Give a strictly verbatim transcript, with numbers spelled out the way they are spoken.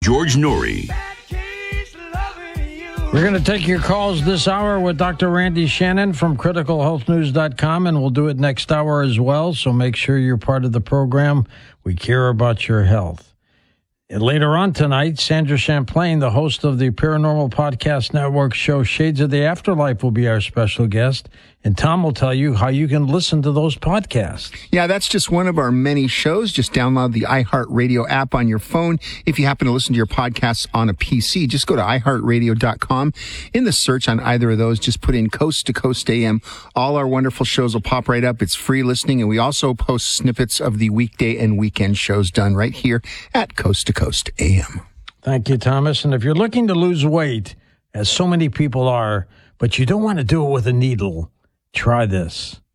George Noory. We're going to take your calls this hour with Doctor Randy Shannon from critical health news dot com, and we'll do it next hour as well, so make sure you're part of the program. We care about your health. And later on tonight, Sandra Champlain, the host of the Paranormal Podcast Network show Shades of the Afterlife, will be our special guest. And Tom will tell you how you can listen to those podcasts. Yeah, that's just one of our many shows. Just download the iHeartRadio app on your phone. If you happen to listen to your podcasts on a P C, just go to i heart radio dot com. In the search on either of those, just put in Coast to Coast A M. All our wonderful shows will pop right up. It's free listening, and we also post snippets of the weekday and weekend shows done right here at Coast to Coast A M. Thank you, Thomas. And if you're looking to lose weight, as so many people are, but you don't want to do it with a needle, try this.